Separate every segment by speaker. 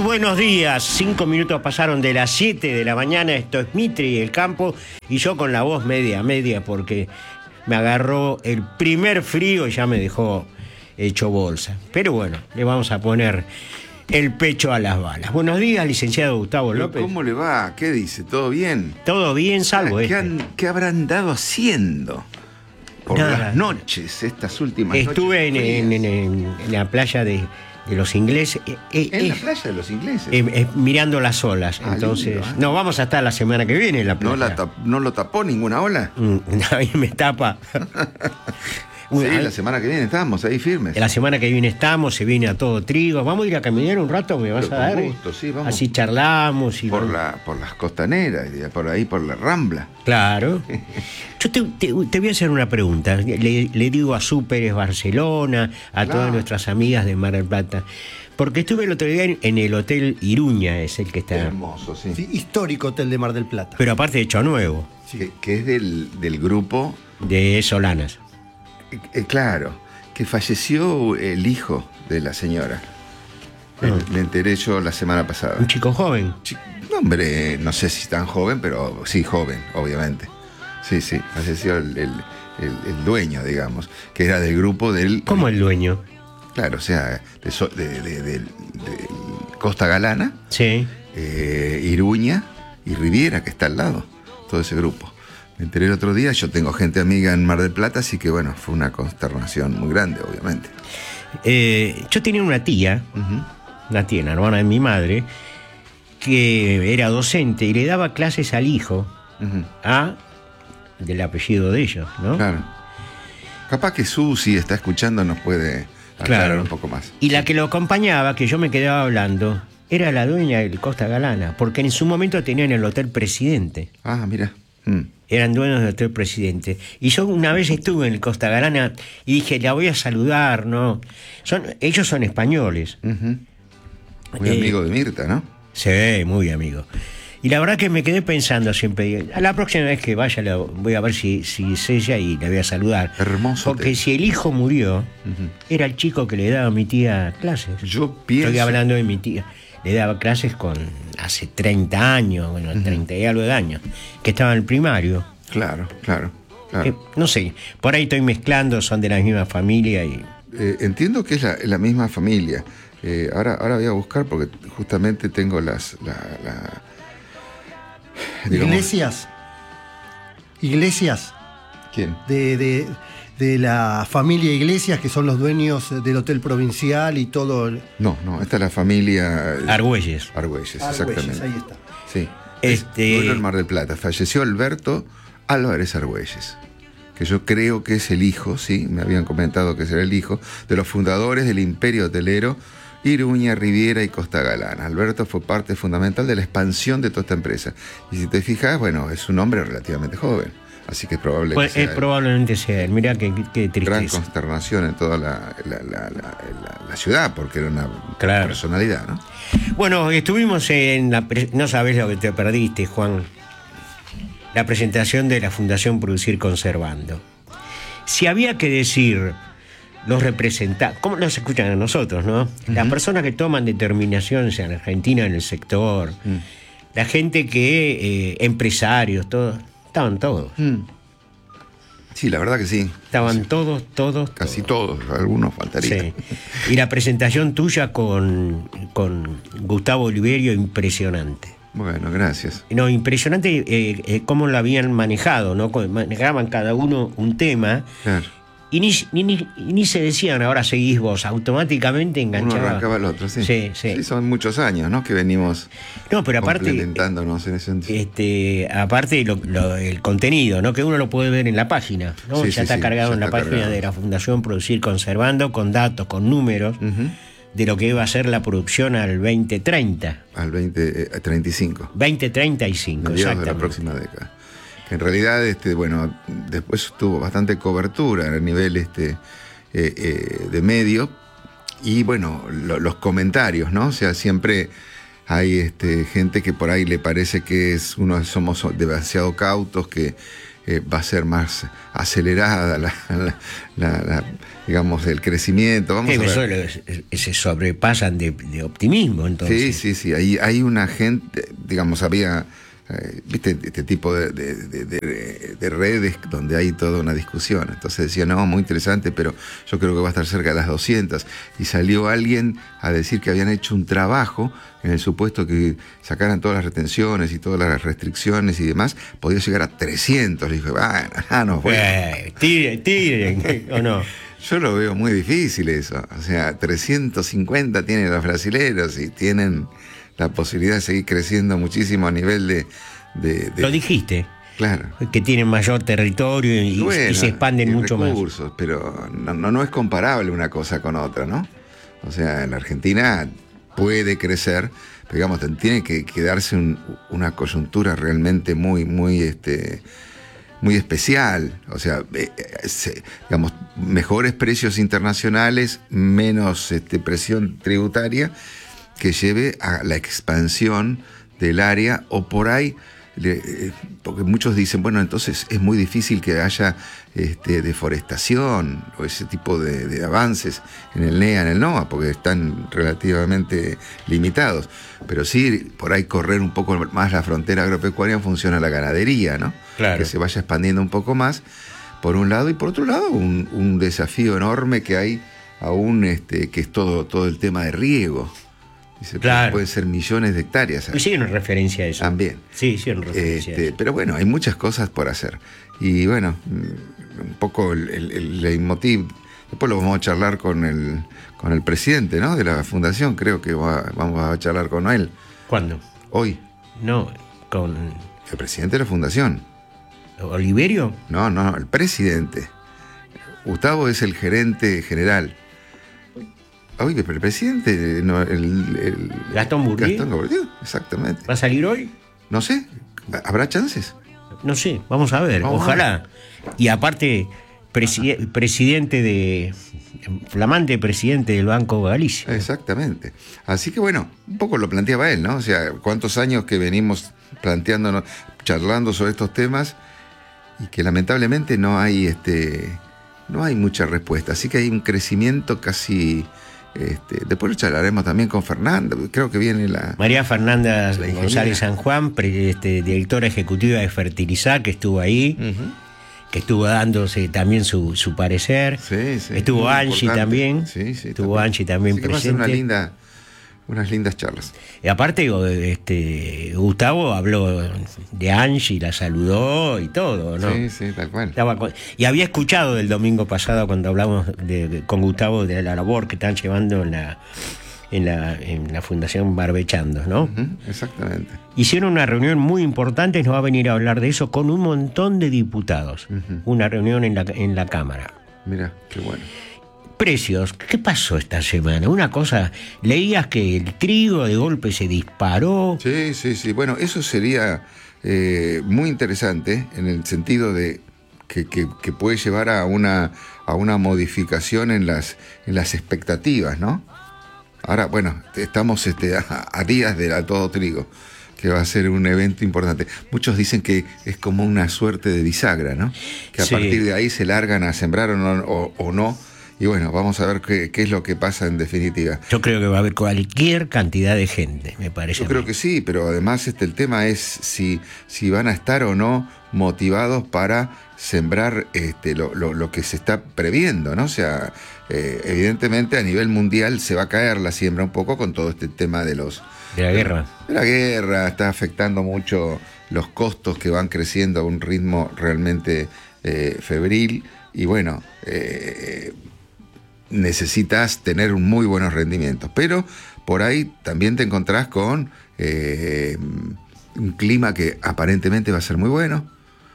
Speaker 1: buenos días. 5 minutos pasaron de las 7 de la mañana. Esto es Mitri y el Campo. Y yo con la voz media porque me agarró el primer frío y ya me dejó hecho bolsa. Pero bueno, le vamos a poner el pecho a las balas. Buenos días, licenciado Gustavo López.
Speaker 2: ¿Cómo le va? ¿Qué dice? ¿Todo bien?
Speaker 1: Todo bien, salvo
Speaker 2: ¿Qué habrán dado haciendo por las noches, estas últimas noches?
Speaker 1: Estuve en la playa de los ingleses.
Speaker 2: ¿En la playa de los ingleses?
Speaker 1: Mirando las olas. Entonces,
Speaker 2: lindo, ¿eh?
Speaker 1: No, vamos a estar la semana que viene en la playa.
Speaker 2: ¿No lo tapó ninguna ola?
Speaker 1: Nadie me tapa.
Speaker 2: Sí, la semana que viene estamos ahí firmes.
Speaker 1: La semana que viene estamos, se viene a todo trigo. Vamos a ir a caminar un rato, me vas a dar.
Speaker 2: Con gusto, sí, vamos.
Speaker 1: Así charlamos. Y
Speaker 2: por las costaneras, por ahí, por la Rambla.
Speaker 1: Claro. Yo te voy a hacer una pregunta. Le digo a Súperes Barcelona, a todas nuestras amigas de Mar del Plata. Porque estuve el otro día en el Hotel Iruña, es el que está.
Speaker 2: Hermoso, sí.
Speaker 3: Sí, histórico Hotel de Mar del Plata.
Speaker 1: Pero aparte hecho nuevo.
Speaker 2: Sí. Que es del grupo
Speaker 1: de Solanas.
Speaker 2: Claro, que falleció el hijo de la señora. Me enteré yo la semana pasada.
Speaker 1: Un chico joven.
Speaker 2: Hombre, no sé si tan joven, pero sí joven, obviamente. Sí, falleció el dueño, digamos, que era del grupo del...
Speaker 1: ¿Cómo el dueño?
Speaker 2: Claro, o sea, de Costa Galana,
Speaker 1: sí.
Speaker 2: Iruña y Riviera, que está al lado, todo ese grupo. Me enteré el otro día, yo tengo gente amiga en Mar del Plata, así que bueno, fue una consternación muy grande, obviamente.
Speaker 1: Yo tenía una tía, una tía, la hermana de mi madre, que era docente y le daba clases al hijo, del apellido de ellos, ¿no?
Speaker 2: Claro. Capaz que Susi está escuchando, nos puede aclarar un poco más.
Speaker 1: Y la que lo acompañaba, que yo me quedaba hablando, era la dueña del Costa Galana, porque en su momento tenían el Hotel Presidente.
Speaker 2: Ah, mira.
Speaker 1: Eran dueños del Hotel Presidente. Y yo una vez estuve en el Costa Galana y dije, la voy a saludar, ¿no? Ellos son españoles.
Speaker 2: Muy amigo de Mirta, ¿no?
Speaker 1: Sí, muy amigo. Y la verdad que me quedé pensando siempre, a la próxima vez que vaya voy a ver si es ella y la voy a saludar.
Speaker 2: Hermoso.
Speaker 1: Porque si el hijo murió, era el chico que le daba a mi tía clases.
Speaker 2: Yo pienso...
Speaker 1: Estoy hablando de mi tía. Le daba clases hace 30 años, 30 y algo de años, que estaba en el primario.
Speaker 2: Claro.
Speaker 1: No sé, por ahí estoy mezclando, son de la misma familia y...
Speaker 2: Entiendo que es la misma familia. Ahora voy a buscar porque justamente tengo digamos,
Speaker 3: Iglesias.
Speaker 2: ¿Quién?
Speaker 3: De la familia Iglesias, que son los dueños del Hotel Provincial y todo.
Speaker 2: No, esta es la familia...
Speaker 1: Argüelles,
Speaker 2: exactamente.
Speaker 3: Ahí está.
Speaker 2: Sí. Dueño del Mar del Plata. Falleció Alberto Álvarez Argüelles, que yo creo que es el hijo, sí, me habían comentado que era el hijo, de los fundadores del imperio hotelero Iruña, Riviera y Costa Galana. Alberto fue parte fundamental de la expansión de toda esta empresa. Y si te fijas, bueno, es un hombre relativamente joven. Así que es probable que sea
Speaker 1: probablemente sea él. Mirá qué tristeza.
Speaker 2: Gran consternación en toda la ciudad, porque era una personalidad, ¿no?
Speaker 1: Bueno, estuvimos no sabés lo que te perdiste, Juan. La presentación de la Fundación Producir Conservando. Si había que decir los representantes, ¿cómo nos escuchan a nosotros, no? Las personas que toman determinaciones en Argentina en el sector, la gente que, empresarios, todos. Estaban todos.
Speaker 2: Sí, la verdad que sí.
Speaker 1: Estaban todos.
Speaker 2: Casi todos, algunos faltarían.
Speaker 1: Sí. Y la presentación tuya con Gustavo Oliverio, impresionante.
Speaker 2: Bueno, gracias.
Speaker 1: No, impresionante cómo lo habían manejado, ¿no? Manejaban cada uno un tema. Claro. Y ni se decían, ahora seguís vos, automáticamente enganchaba.
Speaker 2: Uno arrancaba el otro, sí.
Speaker 1: Sí,
Speaker 2: son muchos años, ¿no? Que venimos complementándonos en ese sentido.
Speaker 1: Aparte el contenido, ¿no? Que uno lo puede ver en la página, ¿no? Ya está cargado en la página de la Fundación Producir Conservando, con datos, con números, de lo que iba a ser la producción al 2030.
Speaker 2: Al 2035.
Speaker 1: 2035,
Speaker 2: mediados de la próxima década. En realidad, después tuvo bastante cobertura a nivel de medio y bueno, los comentarios, ¿no? O sea, siempre hay gente que por ahí le parece que somos demasiado cautos, que va a ser más acelerada digamos, el crecimiento. Vamos a ver.
Speaker 1: Se sobrepasan de optimismo, entonces.
Speaker 2: Sí. Hay una gente, digamos, había... ¿viste? Este tipo de redes donde hay toda una discusión. Entonces decía, no, muy interesante, pero yo creo que va a estar cerca de las 200. Y salió alguien a decir que habían hecho un trabajo en el supuesto que sacaran todas las retenciones y todas las restricciones y demás, podía llegar a 300. Le dije, bueno,
Speaker 1: tiren, ¿o no?
Speaker 2: Yo lo veo muy difícil eso. O sea, 350 tienen los brasileros y tienen la posibilidad de seguir creciendo muchísimo a nivel de...
Speaker 1: Lo dijiste.
Speaker 2: Claro.
Speaker 1: Que tienen mayor territorio y se expanden mucho
Speaker 2: recursos, más. Pero no es comparable una cosa con otra, ¿no? O sea, en la Argentina puede crecer, pero digamos, tiene que darse una coyuntura realmente muy especial. O sea, digamos, mejores precios internacionales, menos presión tributaria, que lleve a la expansión del área, o por ahí, porque muchos dicen, bueno, entonces es muy difícil que haya deforestación o ese tipo de avances en el NEA, en el NOA, porque están relativamente limitados. Pero sí, por ahí correr un poco más la frontera agropecuaria en función a la ganadería, ¿no?
Speaker 1: Claro.
Speaker 2: Que se vaya expandiendo un poco más, por un lado, y por otro lado, un desafío enorme que hay aún, que es todo el tema de riego.
Speaker 1: Claro.
Speaker 2: Pueden ser millones de hectáreas.
Speaker 1: Sí, en referencia a eso.
Speaker 2: También.
Speaker 1: Sí, en referencia a eso.
Speaker 2: Pero bueno, hay muchas cosas por hacer. Y bueno, un poco el leitmotiv. Después lo vamos a charlar con el presidente, ¿no? De la fundación. Creo que vamos a charlar con él.
Speaker 1: ¿Cuándo?
Speaker 2: Hoy.
Speaker 1: No, con...
Speaker 2: El presidente de la fundación.
Speaker 1: ¿Oliverio?
Speaker 2: No, el presidente. Gustavo es el gerente general. Oye, pero el presidente, no,
Speaker 1: Gastón Bourdieu.
Speaker 2: Gastón Bourdieu, exactamente.
Speaker 1: ¿Va a salir hoy?
Speaker 2: No sé, ¿habrá chances?
Speaker 1: No sé, vamos a ver, ojalá. Y aparte, flamante presidente del Banco de Galicia.
Speaker 2: Exactamente. Así que bueno, un poco lo planteaba él, ¿no? O sea, cuántos años que venimos planteándonos, charlando sobre estos temas, y que lamentablemente no hay mucha respuesta. Así que hay un crecimiento casi... después lo charlaremos también con Fernanda, creo que viene
Speaker 1: María Fernanda González San Juan, directora ejecutiva de Fertilizar, que estuvo ahí, que estuvo dándose también su parecer.
Speaker 2: Sí,
Speaker 1: estuvo Angie también.
Speaker 2: Sí,
Speaker 1: estuvo también. Angie también
Speaker 2: así que
Speaker 1: presente.
Speaker 2: Va a ser unas lindas charlas.
Speaker 1: Y aparte, Gustavo habló de Angie, la saludó y todo, ¿no?
Speaker 2: Sí, tal cual.
Speaker 1: Y había escuchado el domingo pasado cuando hablamos con Gustavo de la labor que están llevando en la Fundación Barbechando, ¿no?
Speaker 2: Exactamente.
Speaker 1: Hicieron una reunión muy importante y nos va a venir a hablar de eso con un montón de diputados. Una reunión en la Cámara.
Speaker 2: Mira, qué bueno.
Speaker 1: Precios, ¿qué pasó esta semana? Una cosa, leías que el trigo de golpe se disparó.
Speaker 2: Sí. Bueno, eso sería muy interesante en el sentido de que puede llevar a una modificación en las expectativas, ¿no? Ahora, bueno, estamos a días del A Todo Trigo, que va a ser un evento importante. Muchos dicen que es como una suerte de bisagra, ¿no? Que a partir de ahí se largan a sembrar o no. Y bueno, vamos a ver qué es lo que pasa en definitiva.
Speaker 1: Yo creo que va a haber cualquier cantidad de gente, me parece.
Speaker 2: Yo creo que sí, pero además el tema es si van a estar o no motivados para sembrar lo que se está previendo, ¿no? O sea, evidentemente a nivel mundial se va a caer la siembra un poco con todo este tema de
Speaker 1: la guerra.
Speaker 2: De la guerra, está afectando mucho los costos que van creciendo a un ritmo realmente febril. Y bueno, necesitas tener muy buenos rendimientos, pero por ahí también te encontrás con un clima que aparentemente va a ser muy bueno.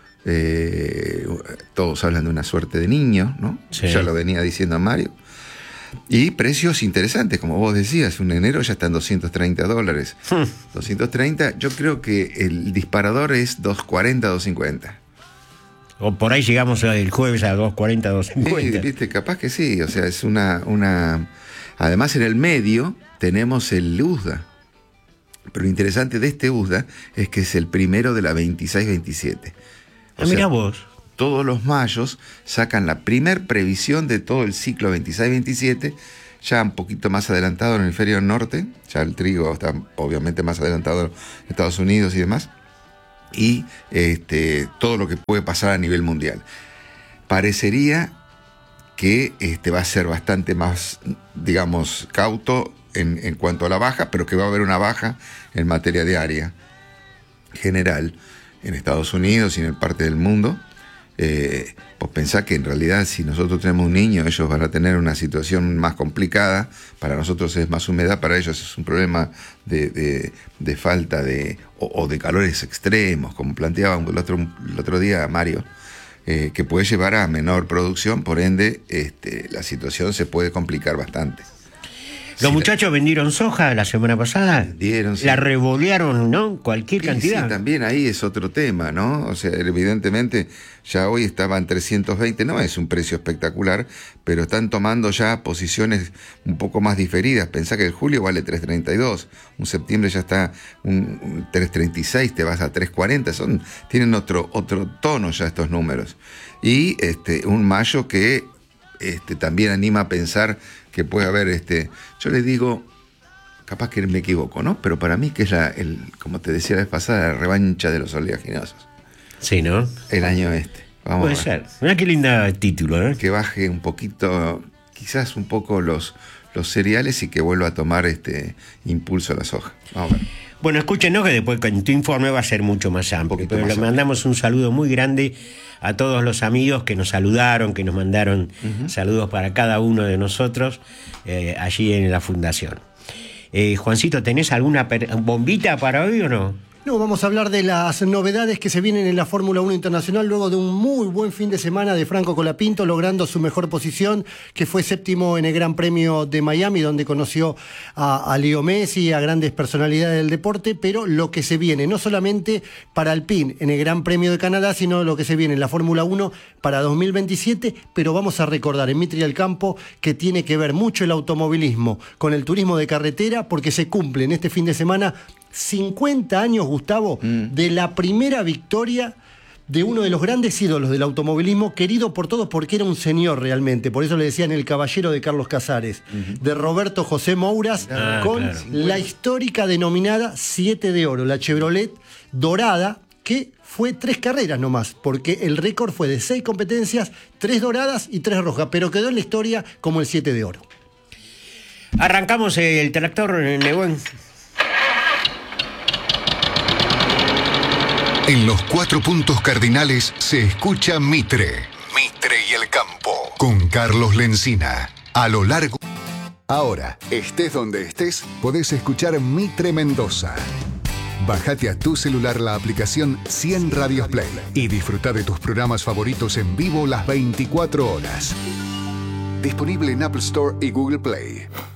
Speaker 2: Todos hablan de una suerte de niño, ¿no?
Speaker 1: Sí.
Speaker 2: Ya lo venía diciendo Mario. Y precios interesantes, como vos decías, en enero ya están $230. 230, yo creo que el disparador es 240, 250.
Speaker 1: O por ahí llegamos el jueves a 2.40, 2.50.
Speaker 2: Sí, viste, capaz que sí. O sea, es una... Además, en el medio tenemos el USDA. Pero lo interesante de este USDA es que es el primero de la 26-27.
Speaker 1: Mirá vos.
Speaker 2: Todos los mayos sacan la primer previsión de todo el ciclo 26-27, ya un poquito más adelantado en el hemisferio norte, ya el trigo está obviamente más adelantado en Estados Unidos y demás, y todo lo que puede pasar a nivel mundial. Parecería que va a ser bastante más, digamos, cauto en cuanto a la baja, pero que va a haber una baja en materia diaria general en Estados Unidos y en parte del mundo. Pues pensá que en realidad si nosotros tenemos un niño, ellos van a tener una situación más complicada. Para nosotros es más humedad, para ellos es un problema de falta o de calores extremos, como planteaba el otro día Mario, que puede llevar a menor producción, por ende la situación se puede complicar bastante.
Speaker 1: Los muchachos vendieron soja la semana pasada.
Speaker 2: Vendieron, sí.
Speaker 1: La revolearon, ¿no? Cualquier cantidad.
Speaker 2: Sí, también ahí es otro tema, ¿no? O sea, evidentemente ya hoy estaban 320, no es un precio espectacular, pero están tomando ya posiciones un poco más diferidas. Pensá que el julio vale 332, un septiembre ya está un 336, te vas a 340, tienen otro tono ya estos números. Y un mayo que también anima a pensar que puede haber, yo le digo, capaz que me equivoco, ¿no? Pero para mí que es como te decía la vez pasada, la revancha de los oleaginosos.
Speaker 1: Sí, ¿no?
Speaker 2: El año Vamos
Speaker 1: puede ser. Mirá qué linda título, ¿no?
Speaker 2: Que baje un poquito, quizás un poco los cereales y que vuelva a tomar impulso a la soja. Vamos a ver.
Speaker 1: Bueno, escúchenos que después con tu informe va a ser mucho más amplio. Pero le mandamos un saludo muy grande a todos los amigos que nos saludaron, que nos mandaron saludos para cada uno de nosotros allí en la fundación. Juancito, ¿tenés alguna bombita para hoy o no?
Speaker 3: No, vamos a hablar de las novedades que se vienen en la Fórmula 1 Internacional luego de un muy buen fin de semana de Franco Colapinto, logrando su mejor posición, que fue séptimo en el Gran Premio de Miami, donde conoció a Leo Messi, a grandes personalidades del deporte, pero lo que se viene, no solamente para Alpine en el Gran Premio de Canadá, sino lo que se viene en la Fórmula 1 para 2027, pero vamos a recordar en Mitri al Campo que tiene que ver mucho el automovilismo con el turismo de carretera, porque se cumplen este fin de semana 50 años, Gustavo, de la primera victoria de uno de los grandes ídolos del automovilismo, querido por todos porque era un señor realmente, por eso le decían el caballero de Carlos Casares, de Roberto José Mouras, con la histórica denominada 7 de oro, la Chevrolet dorada, que fue 3 carreras nomás, porque el récord fue de 6 competencias, 3 doradas y 3 rojas, pero quedó en la historia como el 7 de oro.
Speaker 1: Arrancamos el tractor, Nebuen.
Speaker 4: En los 4 puntos cardinales se escucha Mitre. Mitre y el campo. Con Carlos Lencina. A lo largo. Ahora, estés donde estés, podés escuchar Mitre Mendoza. Bájate a tu celular la aplicación 100 Radios Play y disfruta de tus programas favoritos en vivo las 24 horas. Disponible en Apple Store y Google Play.